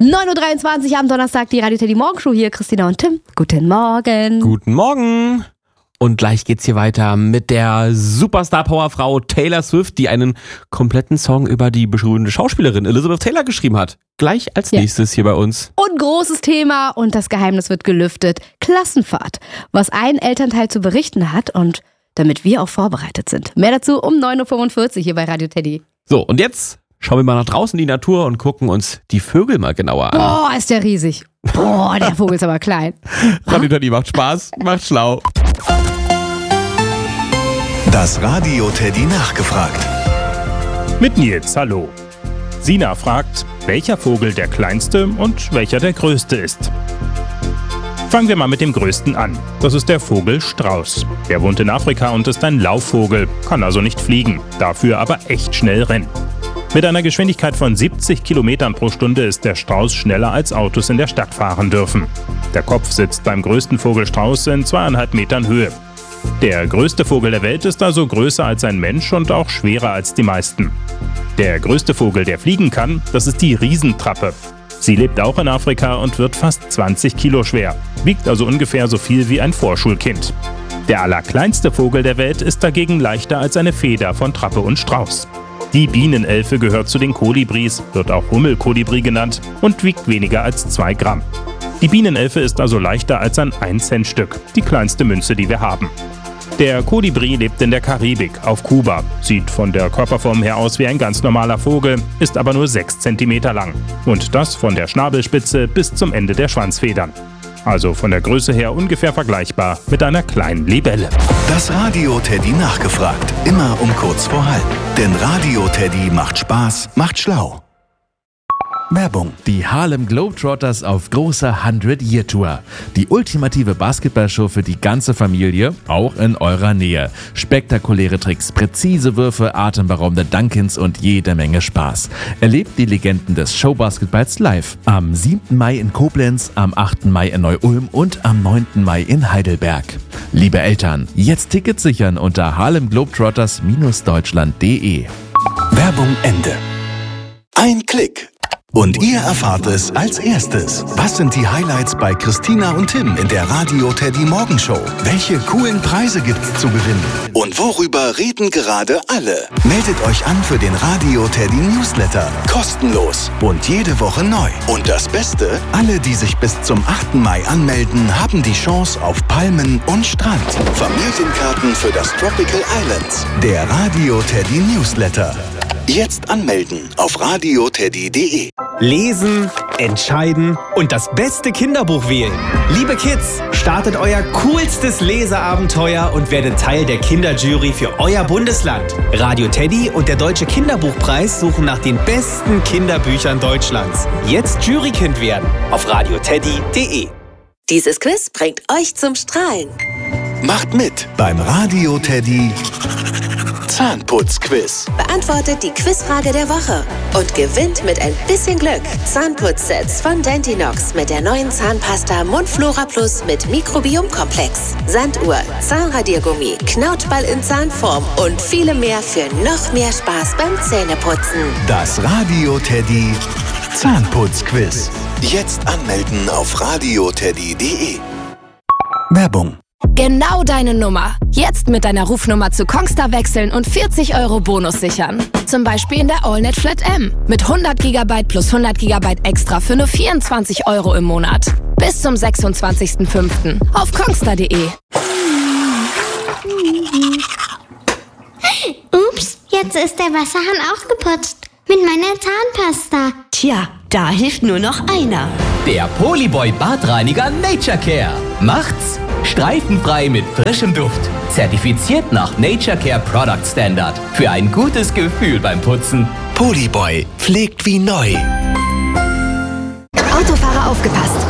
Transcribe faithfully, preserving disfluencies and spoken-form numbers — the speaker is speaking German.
neun Uhr dreiundzwanzig am Donnerstag, die Radio Teddy Morgenshow hier. Christina und Tim, guten Morgen. Guten Morgen. Und gleich geht's hier weiter mit der Superstar-Powerfrau Taylor Swift, die einen kompletten Song über die berühmte Schauspielerin Elizabeth Taylor geschrieben hat. Gleich als ja. nächstes hier bei uns. Und großes Thema und das Geheimnis wird gelüftet. Klassenfahrt. Was ein Elternteil zu berichten hat und damit wir auch vorbereitet sind. Mehr dazu um neun Uhr fünfundvierzig hier bei Radio Teddy. So, und jetzt schauen wir mal nach draußen in die Natur und gucken uns die Vögel mal genauer an. Boah, ist der riesig. Boah, der Vogel ist aber klein. Radio Teddy macht Spaß, macht schlau. Das Radio Teddy nachgefragt. Mit Nils, hallo. Sina fragt, welcher Vogel der kleinste und welcher der größte ist. Fangen wir mal mit dem größten an. Das ist der Vogel Strauß. Der wohnt in Afrika und ist ein Laufvogel, kann also nicht fliegen, dafür aber echt schnell rennen. Mit einer Geschwindigkeit von siebzig Kilometern pro Stunde ist der Strauß schneller als Autos in der Stadt fahren dürfen. Der Kopf sitzt beim größten Vogel Strauß in zweieinhalb Metern Höhe. Der größte Vogel der Welt ist also größer als ein Mensch und auch schwerer als die meisten. Der größte Vogel, der fliegen kann, das ist die Riesentrappe. Sie lebt auch in Afrika und wird fast zwanzig Kilo schwer, wiegt also ungefähr so viel wie ein Vorschulkind. Der allerkleinste Vogel der Welt ist dagegen leichter als eine Feder von Trappe und Strauß. Die Bienenelfe gehört zu den Kolibris, wird auch Hummelkolibri genannt und wiegt weniger als zwei Gramm. Die Bienenelfe ist also leichter als ein ein Cent Stück, die kleinste Münze, die wir haben. Der Kolibri lebt in der Karibik, auf Kuba, sieht von der Körperform her aus wie ein ganz normaler Vogel, ist aber nur sechs Zentimeter lang. Und das von der Schnabelspitze bis zum Ende der Schwanzfedern. Also von der Größe her ungefähr vergleichbar mit einer kleinen Libelle. Das Radio Teddy nachgefragt, immer um kurz vor halb. Denn Radio Teddy macht Spaß, macht schlau. Werbung. Die Harlem Globetrotters auf großer hundred-Year-Tour. Die ultimative Basketballshow für die ganze Familie, auch in eurer Nähe. Spektakuläre Tricks, präzise Würfe, atemberaubende Dunkins und jede Menge Spaß. Erlebt die Legenden des Showbasketballs live. Am siebten Mai in Koblenz, am achten Mai in Neu-Ulm und am neunten Mai in Heidelberg. Liebe Eltern, jetzt Tickets sichern unter harlem globetrotters Bindestrich deutschland punkt de. Werbung Ende. Ein Klick. Und ihr erfahrt es als erstes. Was sind die Highlights bei Christina und Tim in der Radio Teddy Morgenshow? Welche coolen Preise gibt's zu gewinnen? Und worüber reden gerade alle? Meldet euch an für den Radio Teddy Newsletter. Kostenlos und jede Woche neu. Und das Beste, alle, die sich bis zum achten Mai anmelden, haben die Chance auf Palmen und Strand. Familienkarten für das Tropical Islands. Der Radio Teddy Newsletter. Jetzt anmelden auf radio teddy punkt de. Lesen, entscheiden und das beste Kinderbuch wählen. Liebe Kids, startet euer coolstes Leseabenteuer und werdet Teil der Kinderjury für euer Bundesland. Radio Teddy und der Deutsche Kinderbuchpreis suchen nach den besten Kinderbüchern Deutschlands. Jetzt Jurykind werden auf radio teddy punkt de. Dieses Quiz bringt euch zum Strahlen. Macht mit beim Radio Teddy Zahnputzquiz. Beantwortet die Quizfrage der Woche und gewinnt mit ein bisschen Glück Zahnputzsets von Dentinox mit der neuen Zahnpasta Mundflora Plus mit Mikrobiomkomplex, Sanduhr, Zahnradiergummi, Knautball in Zahnform und viele mehr für noch mehr Spaß beim Zähneputzen. Das Radio Teddy Zahnputzquiz. Jetzt anmelden auf radio teddy punkt de. Werbung. Genau deine Nummer. Jetzt mit deiner Rufnummer zu Kongstar wechseln und vierzig Euro Bonus sichern. Zum Beispiel in der AllNet Flat M. Mit hundert Gigabyte plus hundert Gigabyte extra für nur vierundzwanzig Euro im Monat. Bis zum sechsundzwanzigsten fünften auf kongstar punkt de. Ups, jetzt ist der Wasserhahn auch geputzt. Mit meiner Zahnpasta. Tja, da hilft nur noch einer. Der Polyboy Badreiniger Nature Care. Macht's streifenfrei mit frischem Duft. Zertifiziert nach Nature Care Product Standard. Für ein gutes Gefühl beim Putzen. Polyboy pflegt wie neu. Autofahrer aufgepasst.